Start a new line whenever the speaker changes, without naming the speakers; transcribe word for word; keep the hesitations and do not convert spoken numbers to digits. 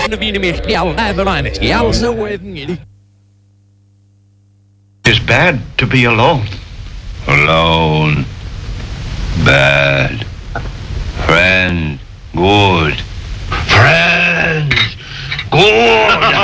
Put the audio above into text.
It's bad to be alone.
Alone. Bad. Friend. Good.